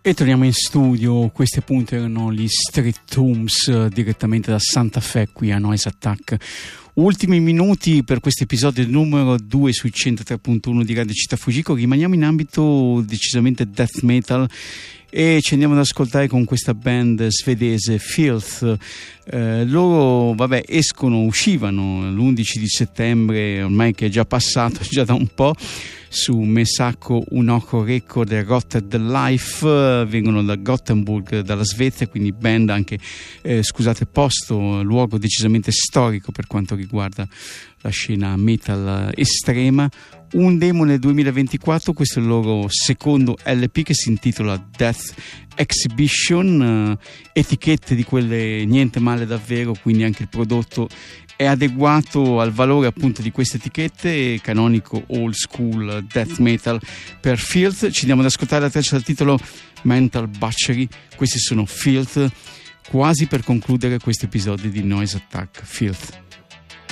E torniamo in studio. Questi appunto erano gli Street Rooms direttamente da Santa Fe qui a Noise Attack. Ultimi minuti per questo episodio numero 2 sui 103.1 di Radio Città Fujiko. Rimaniamo in ambito decisamente death metal e ci andiamo ad ascoltare con questa band svedese Filth. Loro uscivano l'11 di settembre, ormai che è già passato, già da un po', su Mesako Unoko Record e Rotted Life. Vengono da Gothenburg, dalla Svezia, quindi band anche luogo decisamente storico per quanto riguarda la scena metal estrema. Un demo nel 2024, questo è il loro secondo LP che si intitola Death Exhibition, etichette di quelle niente male davvero, quindi anche il prodotto è adeguato al valore appunto di queste etichette. Canonico old school death metal per Filth. Ci andiamo ad ascoltare la traccia dal titolo Mental Butchery. Questi sono Filth, quasi per concludere questo episodio di Noise Attack. Filth.